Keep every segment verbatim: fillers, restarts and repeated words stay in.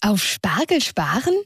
Auf Spargel sparen?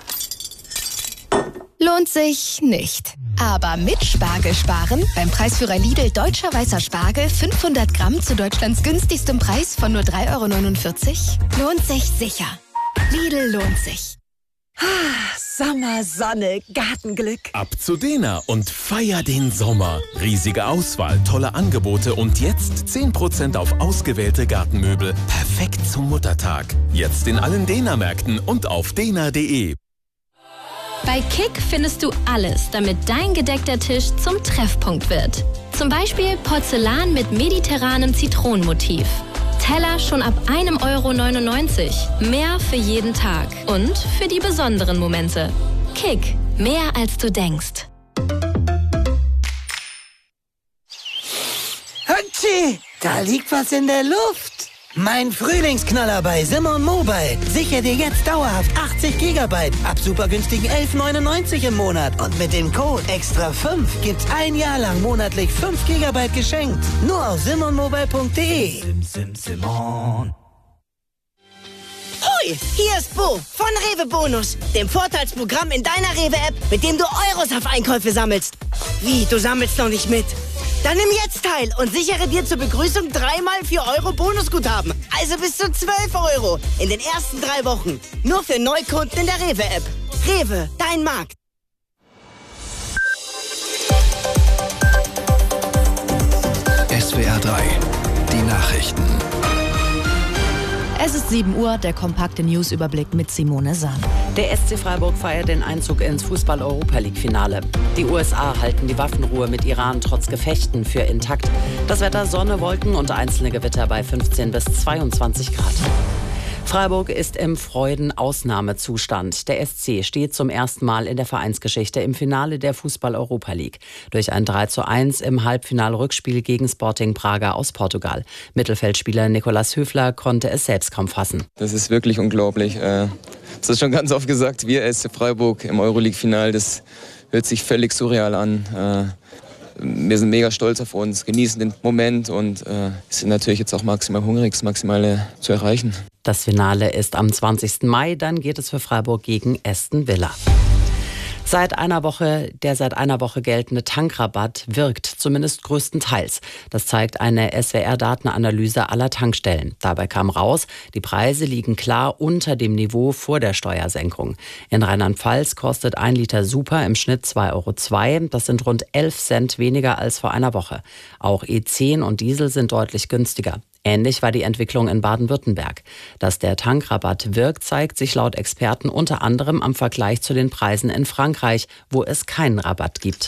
Lohnt sich nicht. Aber mit Spargel sparen, beim Preisführer Lidl Deutscher Weißer Spargel fünfhundert Gramm zu Deutschlands günstigstem Preis von nur drei Euro neunundvierzig, lohnt sich sicher. Lidl lohnt sich. Sommer, Sonne, Gartenglück. Ab zu Dena und feier den Sommer. Riesige Auswahl, tolle Angebote und jetzt zehn Prozent auf ausgewählte Gartenmöbel. Perfekt zum Muttertag. Jetzt in allen Dena-Märkten und auf dena punkt de. Bei Kick findest du alles, damit dein gedeckter Tisch zum Treffpunkt wird. Zum Beispiel Porzellan mit mediterranem Zitronenmotiv. Teller schon ab einem Euro neunundneunzig. Mehr für jeden Tag und für die besonderen Momente. Kick, mehr als du denkst. Hatschi, da liegt was in der Luft. Mein Frühlingsknaller bei Simon Mobile. Sicher dir jetzt dauerhaft achtzig Gigabyte ab super günstigen elf neunundneunzig im Monat. Und mit dem Code extra fünf gibt's ein Jahr lang monatlich fünf Gigabyte geschenkt. Nur auf simon mobile punkt de. Sim, sim, Simon. Hoi, hier ist Bo von Rewe Bonus, dem Vorteilsprogramm in deiner Rewe-App, mit dem du Euros auf Einkäufe sammelst. Wie, du sammelst noch nicht mit? Dann nimm jetzt teil und sichere dir zur Begrüßung dreimal vier Euro Bonusguthaben. Also bis zu zwölf Euro in den ersten drei Wochen. Nur für Neukunden in der Rewe-App. Rewe, dein Markt. S W R drei, die Nachrichten. Es ist sieben Uhr, der kompakte News-Überblick mit Simone Sahn. Der S C Freiburg feiert den Einzug ins Fußball-Europa-League-Finale. Die U S A halten die Waffenruhe mit Iran trotz Gefechten für intakt. Das Wetter Sonne, Wolken und einzelne Gewitter bei fünfzehn bis zweiundzwanzig Grad. Freiburg ist im Freuden-Ausnahmezustand. Der S C steht zum ersten Mal in der Vereinsgeschichte im Finale der Fußball-Europa League. Durch ein drei zu eins im Halbfinal-Rückspiel gegen Sporting Braga aus Portugal. Mittelfeldspieler Nicolas Höfler konnte es selbst kaum fassen. Das ist wirklich unglaublich. Das ist schon ganz oft gesagt, wir S C Freiburg im Euroleague-Final, das hört sich völlig surreal an. Wir sind mega stolz auf uns, genießen den Moment und äh, sind natürlich jetzt auch maximal hungrig, das Maximale zu erreichen. Das Finale ist am zwanzigsten Mai, dann geht es für Freiburg gegen Aston Villa. Seit einer Woche, der seit einer Woche geltende Tankrabatt wirkt, zumindest größtenteils. Das zeigt eine S W R-Datenanalyse aller Tankstellen. Dabei kam raus, die Preise liegen klar unter dem Niveau vor der Steuersenkung. In Rheinland-Pfalz kostet ein Liter Super im Schnitt zwei Euro zwei. Das sind rund elf Cent weniger als vor einer Woche. Auch E zehn und Diesel sind deutlich günstiger. Ähnlich war die Entwicklung in Baden-Württemberg. Dass der Tankrabatt wirkt, zeigt sich laut Experten unter anderem am Vergleich zu den Preisen in Frankreich, wo es keinen Rabatt gibt.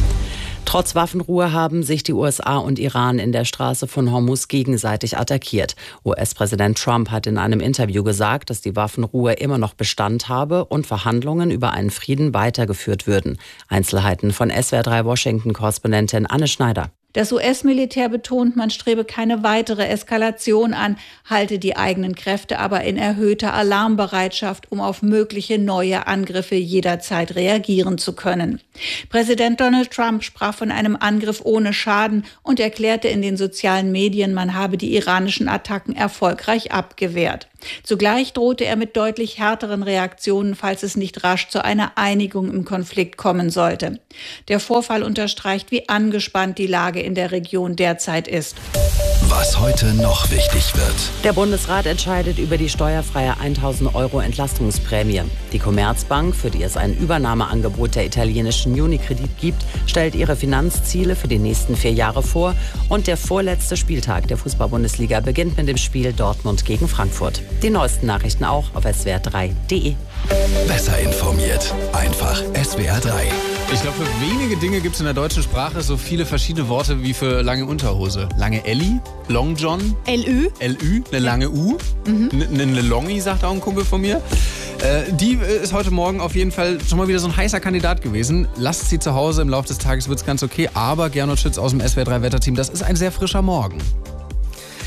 Trotz Waffenruhe haben sich die U S A und Iran in der Straße von Hormuz gegenseitig attackiert. U S-Präsident Trump hat in einem Interview gesagt, dass die Waffenruhe immer noch Bestand habe und Verhandlungen über einen Frieden weitergeführt würden. Einzelheiten von S W R drei Washington-Korrespondentin Anne Schneider. Das U S-Militär betont, man strebe keine weitere Eskalation an, halte die eigenen Kräfte aber in erhöhter Alarmbereitschaft, um auf mögliche neue Angriffe jederzeit reagieren zu können. Präsident Donald Trump sprach von einem Angriff ohne Schaden und erklärte in den sozialen Medien, man habe die iranischen Attacken erfolgreich abgewehrt. Zugleich drohte er mit deutlich härteren Reaktionen, falls es nicht rasch zu einer Einigung im Konflikt kommen sollte. Der Vorfall unterstreicht, wie angespannt die Lage in der Region derzeit ist. Was heute noch wichtig wird. Der Bundesrat entscheidet über die steuerfreie tausend Euro Entlastungsprämie. Die Commerzbank, für die es ein Übernahmeangebot der italienischen Unicredit gibt, stellt ihre Finanzziele für die nächsten vier Jahre vor. Und der vorletzte Spieltag der Fußball-Bundesliga beginnt mit dem Spiel Dortmund gegen Frankfurt. Die neuesten Nachrichten auch auf S W R drei punkt de. Besser informiert. Einfach S W R drei. Ich glaube, für wenige Dinge gibt es in der deutschen Sprache so viele verschiedene Worte wie für lange Unterhose. Lange Elli, Long John. L Ü. L Ü, eine lange U. Mhm. Eine Longi, sagt auch ein Kumpel von mir. Äh, die ist heute Morgen auf jeden Fall schon mal wieder so ein heißer Kandidat gewesen. Lasst sie zu Hause, im Laufe des Tages wird es ganz okay. Aber Gernot Schütz aus dem S W R drei Wetterteam, das ist ein sehr frischer Morgen.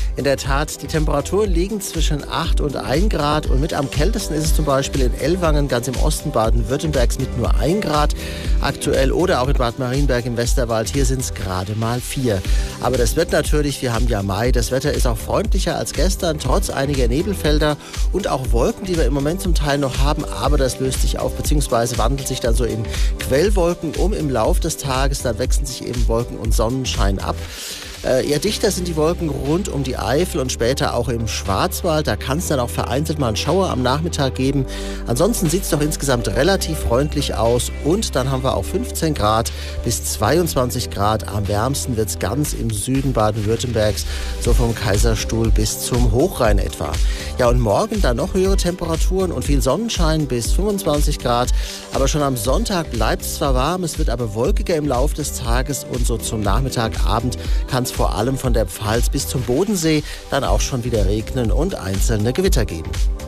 In der Tat, die Temperaturen liegen zwischen acht und ein Grad und mit am kältesten ist es zum Beispiel in Ellwangen, ganz im Osten Baden-Württembergs mit nur ein Grad aktuell oder auch in Bad Marienberg im Westerwald, hier sind es gerade mal vier. Aber das wird natürlich, wir haben ja Mai, das Wetter ist auch freundlicher als gestern, trotz einiger Nebelfelder und auch Wolken, die wir im Moment zum Teil noch haben, aber das löst sich auf, beziehungsweise wandelt sich dann so in Quellwolken um im Lauf des Tages, dann wechseln sich eben Wolken und Sonnenschein ab. Äh, eher dichter sind die Wolken rund um die Eifel und später auch im Schwarzwald. Da kann es dann auch vereinzelt mal einen Schauer am Nachmittag geben. Ansonsten sieht es doch insgesamt relativ freundlich aus. Und dann haben wir auch fünfzehn Grad bis zweiundzwanzig Grad. Am wärmsten wird es ganz im Süden Baden-Württembergs, so vom Kaiserstuhl bis zum Hochrhein etwa. Ja, und morgen dann noch höhere Temperaturen und viel Sonnenschein bis fünfundzwanzig Grad. Aber schon am Sonntag bleibt es zwar warm, es wird aber wolkiger im Laufe des Tages und so zum Nachmittag, Abend kann es vor allem von der Pfalz bis zum Bodensee dann auch schon wieder regnen und einzelne Gewitter geben.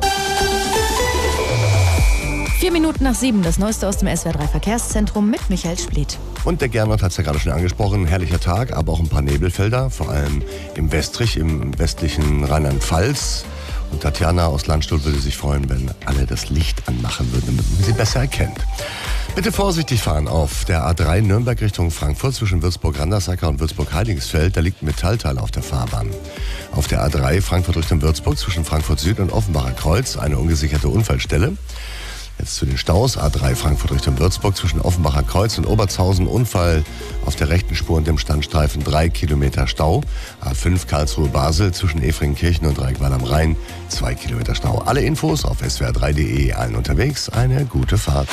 Vier Minuten nach sieben, das Neueste aus dem S W R drei Verkehrszentrum mit Michael Splitt. Und der Gernot hat es ja gerade schon angesprochen, herrlicher Tag, aber auch ein paar Nebelfelder, vor allem im Westrich, im westlichen Rheinland-Pfalz. Und Tatjana aus Landstuhl würde sich freuen, wenn alle das Licht anmachen würden, damit man sie besser erkennt. Bitte vorsichtig fahren auf der A drei Nürnberg Richtung Frankfurt zwischen Würzburg-Randersacker und Würzburg-Heidingsfeld. Da liegt ein Metallteil auf der Fahrbahn. Auf der A drei Frankfurt Richtung Würzburg zwischen Frankfurt Süd und Offenbacher Kreuz eine ungesicherte Unfallstelle. Jetzt zu den Staus. A drei Frankfurt Richtung Würzburg zwischen Offenbacher Kreuz und Obertshausen. Unfall auf der rechten Spur und dem Standstreifen drei Kilometer Stau. A fünf Karlsruhe-Basel zwischen Efringkirchen und Dreieckmal am Rhein zwei Kilometer Stau. Alle Infos auf s w r drei punkt d e. Allen unterwegs eine gute Fahrt.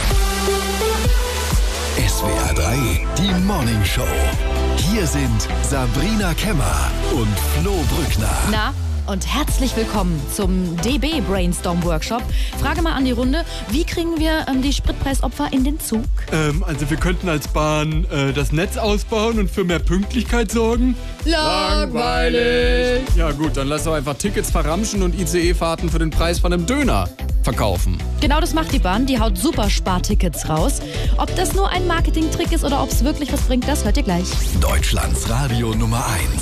S W R drei, die Morning Show. Hier sind Sabrina Kemmer und Flo Brückner. Na? Und herzlich willkommen zum D B Brainstorm Workshop. Frage mal an die Runde, wie kriegen wir ähm, die Spritpreisopfer in den Zug? Ähm, also wir könnten als Bahn äh, das Netz ausbauen und für mehr Pünktlichkeit sorgen. Langweilig! Ja gut, dann lass doch einfach Tickets verramschen und I C E-Fahrten für den Preis von einem Döner verkaufen. Genau das macht die Bahn, die haut super Spartickets raus. Ob das nur ein Marketingtrick ist oder ob es wirklich was bringt, das hört ihr gleich. Deutschlands Radio Nummer eins.